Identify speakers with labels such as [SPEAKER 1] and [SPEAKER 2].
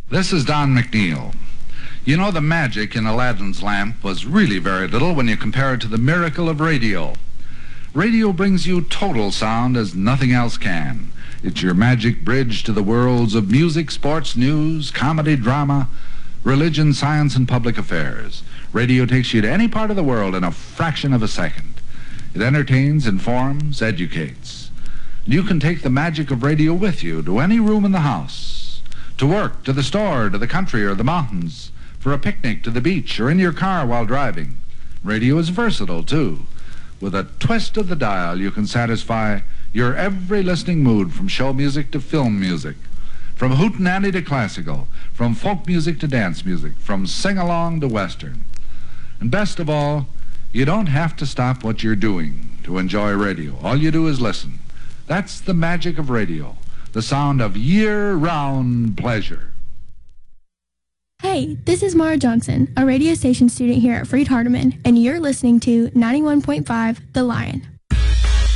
[SPEAKER 1] This is Don McNeil. You know, the magic in Aladdin's lamp was really very little when you compare it to the miracle of radio. Radio brings you total sound as nothing else can. It's your magic bridge to the worlds of music, sports, news, comedy, drama, religion, science, and public affairs. Radio takes you to any part of the world in a fraction of a second. It entertains, informs, educates. You can take the magic of radio with you to any room in the house, to work, to the store, to the country, or the mountains, for a picnic, to the beach, or in your car while driving. Radio is versatile, too. With a twist of the dial, you can satisfy your every listening mood, from show music to film music, from hootenanny to classical, from folk music to dance music, from sing-along to western. And best of all, you don't have to stop what you're doing to enjoy radio. All you do is listen. That's the magic of radio, the sound of year-round pleasure.
[SPEAKER 2] Hey, this is Mara Johnson, a radio station student here at Freed Hardeman, and you're listening to 91.5 The Lion.